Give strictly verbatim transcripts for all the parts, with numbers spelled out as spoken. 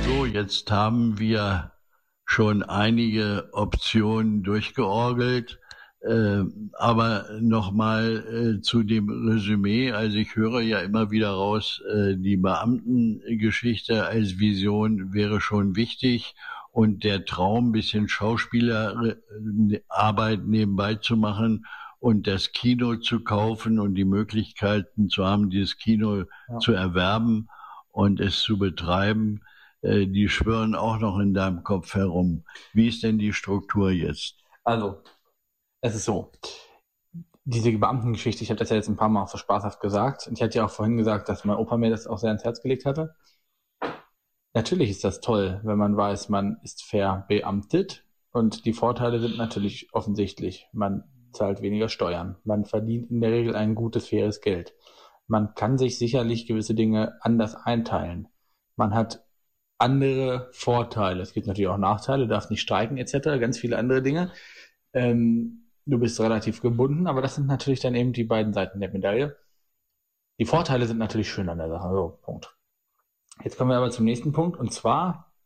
So, jetzt haben wir schon einige Optionen durchgeorgelt, äh, aber nochmal äh, zu dem Resümee. Also ich höre ja immer wieder raus, äh, die Beamtengeschichte als Vision wäre schon wichtig und der Traum, ein bisschen Schauspielerarbeit nebenbei zu machen und das Kino zu kaufen und die Möglichkeiten zu haben, dieses Kino Ja. zu erwerben und es zu betreiben, äh, die schwirren auch noch in deinem Kopf herum. Wie ist denn die Struktur jetzt? Also, es ist so. Diese Beamtengeschichte, ich habe das ja jetzt ein paar Mal auch so spaßhaft gesagt. Und ich hatte ja auch vorhin gesagt, dass mein Opa mir das auch sehr ans Herz gelegt hatte. Natürlich ist das toll, wenn man weiß, man ist verbeamtet. Und die Vorteile sind natürlich offensichtlich. Man zahlt weniger Steuern. Man verdient in der Regel ein gutes, faires Geld. Man kann sich sicherlich gewisse Dinge anders einteilen. Man hat andere Vorteile. Es gibt natürlich auch Nachteile, darf nicht streiken et cetera, ganz viele andere Dinge. Ähm, du bist relativ gebunden, aber das sind natürlich dann eben die beiden Seiten der Medaille. Die Vorteile sind natürlich schön an der Sache. So, Punkt. Jetzt kommen wir aber zum nächsten Punkt, und zwar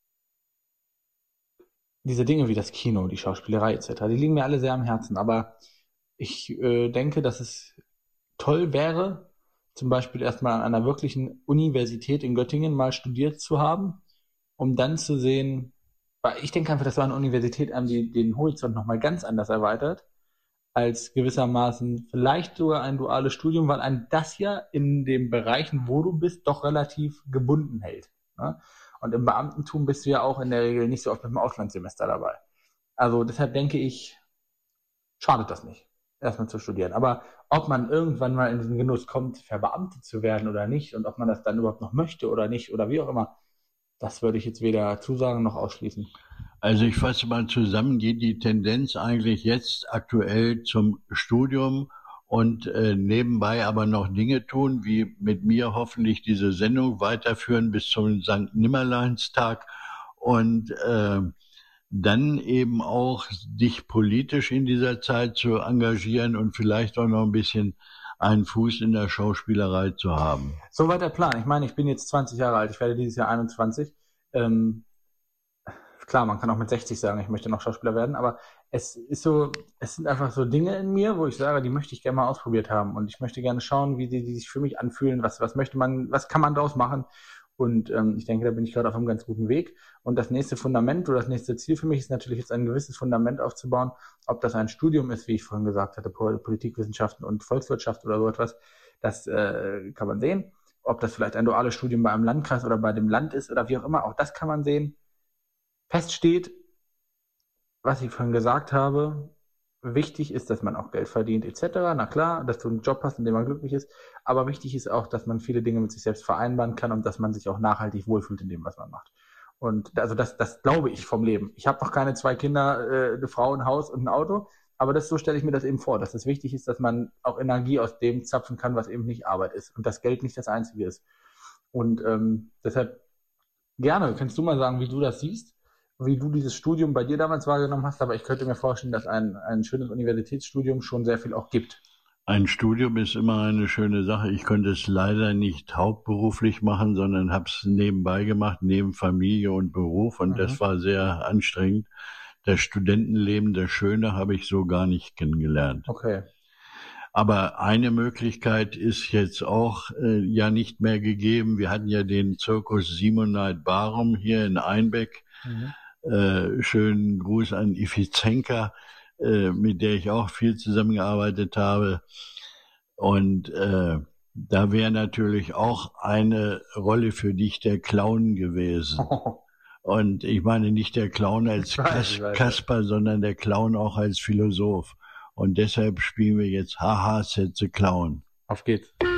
diese Dinge wie das Kino, die Schauspielerei et cetera, die liegen mir alle sehr am Herzen, aber ich äh, denke, dass es toll wäre, zum Beispiel erstmal an einer wirklichen Universität in Göttingen mal studiert zu haben, um dann zu sehen, weil ich denke einfach, dass so eine Universität einem die, den Horizont nochmal ganz anders erweitert, als gewissermaßen vielleicht sogar ein duales Studium, weil ein das ja in den Bereichen, wo du bist, doch relativ gebunden hält. Ne? Und im Beamtentum bist du ja auch in der Regel nicht so oft mit dem Auslandssemester dabei. Also deshalb denke ich, schadet das nicht, erstmal zu studieren. Aber ob man irgendwann mal in diesen Genuss kommt, verbeamtet zu werden oder nicht und ob man das dann überhaupt noch möchte oder nicht oder wie auch immer, das würde ich jetzt weder zusagen noch ausschließen. Also ich fasse mal zusammen, geht die Tendenz eigentlich jetzt aktuell zum Studium und äh, nebenbei aber noch Dinge tun, wie mit mir hoffentlich diese Sendung weiterführen bis zum Sankt Nimmerleinstag und äh, dann eben auch dich politisch in dieser Zeit zu engagieren und vielleicht auch noch ein bisschen einen Fuß in der Schauspielerei zu haben. Soweit der Plan. Ich meine, ich bin jetzt zwanzig Jahre alt, ich werde dieses Jahr einundzwanzig. Ähm, klar, man kann auch mit sechzig sagen, ich möchte noch Schauspieler werden, aber es ist so, es sind einfach so Dinge in mir, wo ich sage, die möchte ich gerne mal ausprobiert haben und ich möchte gerne schauen, wie die, die sich für mich anfühlen, was, was möchte man, was kann man daraus machen, und ähm, ich denke, da bin ich gerade auf einem ganz guten Weg, und das nächste Fundament oder das nächste Ziel für mich ist natürlich jetzt ein gewisses Fundament aufzubauen, ob das ein Studium ist, wie ich vorhin gesagt hatte, Politikwissenschaften und Volkswirtschaft oder so etwas, das äh, kann man sehen, ob das vielleicht ein duales Studium bei einem Landkreis oder bei dem Land ist oder wie auch immer, auch das kann man sehen. Fest steht, was ich vorhin gesagt habe, wichtig ist, dass man auch Geld verdient et cetera. Na klar, dass du einen Job hast, in dem man glücklich ist, aber wichtig ist auch, dass man viele Dinge mit sich selbst vereinbaren kann und dass man sich auch nachhaltig wohlfühlt in dem, was man macht. Und also das, das glaube ich vom Leben. Ich habe noch keine zwei Kinder, äh, eine Frau, ein Haus und ein Auto, aber das, so stelle ich mir das eben vor, dass es wichtig ist, dass man auch Energie aus dem zapfen kann, was eben nicht Arbeit ist und das Geld nicht das Einzige ist. Und ähm, deshalb gerne, kannst du mal sagen, wie du das siehst, wie du dieses Studium bei dir damals wahrgenommen hast, aber ich könnte mir vorstellen, dass ein, ein schönes Universitätsstudium schon sehr viel auch gibt. Ein Studium ist immer eine schöne Sache. Ich konnte es leider nicht hauptberuflich machen, sondern habe es nebenbei gemacht, neben Familie und Beruf. Und Mhm. das war sehr anstrengend. Das Studentenleben, das Schöne, habe ich so gar nicht kennengelernt. Okay. Aber eine Möglichkeit ist jetzt auch äh, ja nicht mehr gegeben. Wir hatten ja den Zirkus Simonite Barum hier in Einbeck. Mhm. Äh, schönen Gruß an Ifizenka, äh, mit der ich auch viel zusammengearbeitet habe. Und äh, da wäre natürlich auch eine Rolle für dich der Clown gewesen. Oh. Und ich meine nicht der Clown als Ich weiß, Kas ich weiß. Kasper, sondern der Clown auch als Philosoph. Und deshalb spielen wir jetzt Haha, Setze Clown. Auf geht's.